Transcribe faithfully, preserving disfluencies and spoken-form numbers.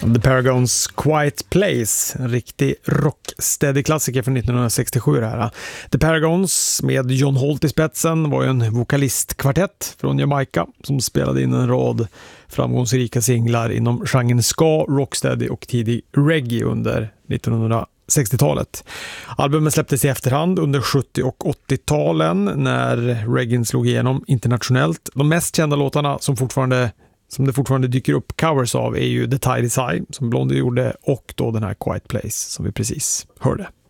The Paragons Quiet Place, en riktig rocksteady-klassiker från nittonhundrasextiosju det här. The Paragons med John Holt i spetsen var ju en vokalistkvartett från Jamaica som spelade in en rad framgångsrika singlar inom genren ska, rocksteady och tidig reggae under nittonhundrasextiotalet. Albumen släpptes i efterhand under sjuttio- och åttio-talen när reggae slog igenom internationellt. De mest kända låtarna som fortfarande som det fortfarande dyker upp covers av är ju The Tide Is High som Blondie gjorde och då den här Quiet Place som vi precis hörde.